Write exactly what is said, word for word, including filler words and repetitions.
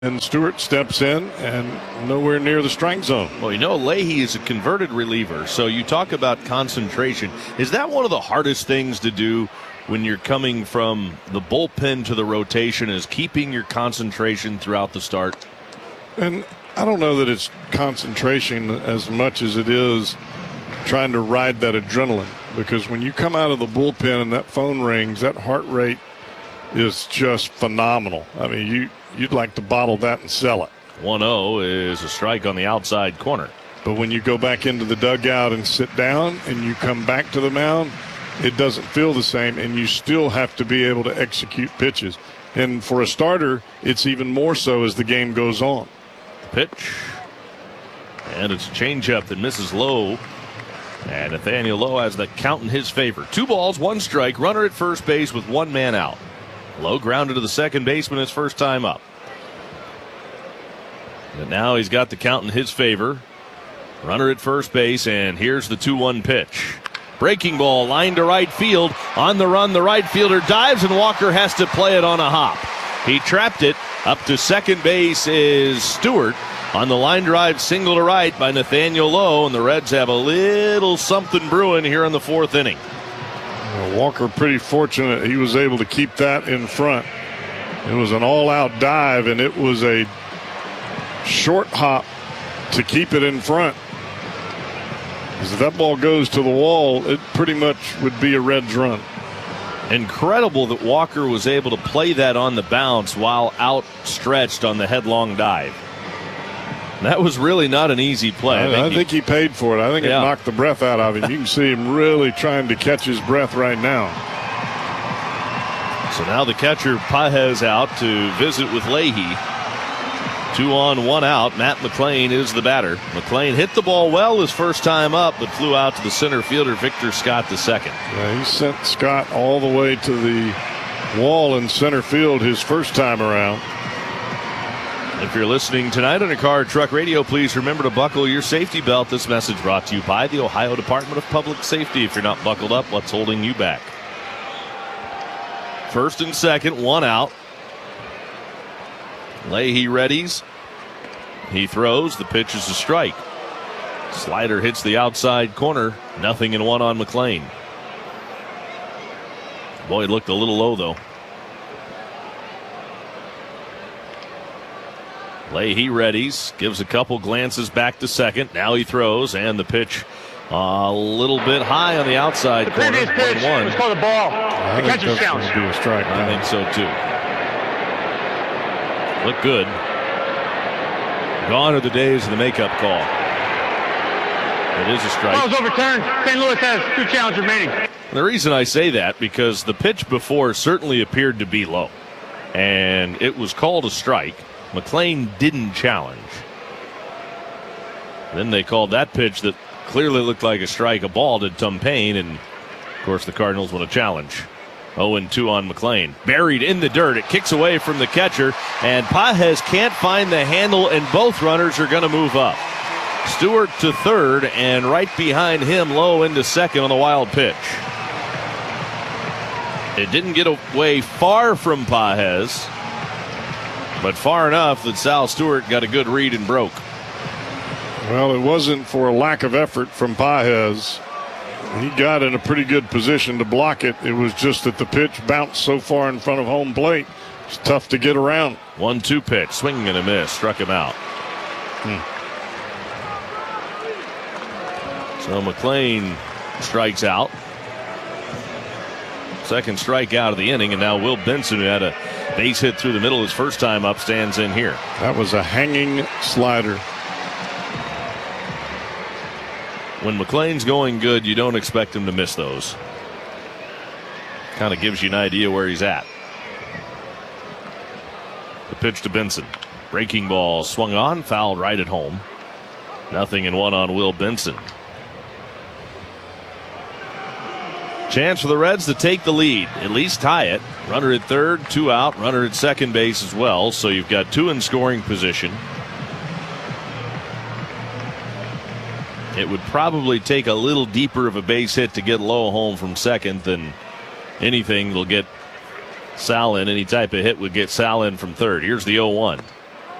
And Stewart steps in and nowhere near the strike zone. Well, you know, Leahy is a converted reliever, so you talk about concentration. Is that one of the hardest things to do when you're coming from the bullpen to the rotation, is keeping your concentration throughout the start? And I don't know that it's concentration as much as it is trying to ride that adrenaline, because when you come out of the bullpen and that phone rings, that heart rate is just phenomenal. I mean, you you'd like to bottle that and sell it. one oh is a strike on the outside corner. But when you go back into the dugout and sit down and you come back to the mound, it doesn't feel the same, and you still have to be able to execute pitches. And for a starter, it's even more so as the game goes on. Pitch. And it's a changeup that misses low. And Nathaniel Lowe has the count in his favor. Two balls, one strike, runner at first base with one man out. Lowe grounded to the second baseman his first time up. And now he's got the count in his favor. Runner at first base, and here's the two one pitch. Breaking ball, line to right field. On the run, the right fielder dives, and Walker has to play it on a hop. He trapped it. Up to second base is Stewart. On the line drive, single to right by Nathaniel Lowe, and the Reds have a little something brewing here in the fourth inning. Well, Walker pretty fortunate he was able to keep that in front. It was an all-out dive, and it was a short hop to keep it in front. Because if that ball goes to the wall, it pretty much would be a Reds run. Incredible that Walker was able to play that on the bounce while outstretched on the headlong dive. That was really not an easy play. I, I, think, I he, think he paid for it. I think yeah. it knocked the breath out of him. You can see him really trying to catch his breath right now. So now the catcher Pages out to visit with Leahy. Two on, one out. Matt McLean is the batter. McLean hit the ball well his first time up, but flew out to the center fielder Victor Scott the second. Yeah, he sent Scott all the way to the wall in center field his first time around. If you're listening tonight on a Car Truck Radio, please remember to buckle your safety belt. This message brought to you by the Ohio Department of Public Safety. If you're not buckled up, what's holding you back? First and second, one out. Leahy readies. He throws. The pitch is a strike. Slider hits the outside corner. Nothing in one on McLean. Boy, it looked a little low, though. Leahy readies, gives a couple glances back to second. Now he throws, and the pitch uh, a little bit high on the outside the corner. Previous pitch one. was called a ball. I The think catcher's that's challenge. going to be a strike. I think so, too. Look good. Gone are the days of the makeup call. It is a strike. Ball is overturned. Saint Louis has two challenges remaining. The reason I say that, because the pitch before certainly appeared to be low, and it was called a strike. McLean didn't challenge. Then they called that pitch that clearly looked like a strike, a ball to Tom Payne, and of course the Cardinals want a challenge. oh and two on McLean. Buried in the dirt. It kicks away from the catcher, and Pages can't find the handle, and both runners are going to move up. Stewart to third, and right behind him, Lowe into second on the wild pitch. It didn't get away far from Pages, but far enough that Sal Stewart got a good read and broke. Well, it wasn't for a lack of effort from Pages. He got in a pretty good position to block it. It was just that the pitch bounced so far in front of home plate. It's tough to get around. one two pitch, swinging and a miss, struck him out. Hmm. So McLean strikes out. Second strikeout of the inning, and now Will Benson, who had a base hit through the middle his first time up, stands in here. That was a hanging slider. When McLean's going good, you don't expect him to miss those. Kind of gives you an idea where he's at. The pitch to Benson. Breaking ball swung on, fouled right at home. Nothing in one on Will Benson. Chance for the Reds to take the lead, at least tie it. Runner at third, two out, runner at second base as well. So you've got two in scoring position. It would probably take a little deeper of a base hit to get Lowe home from second than anything will get Sal in. Any type of hit would get Sal in from third. Here's the oh one.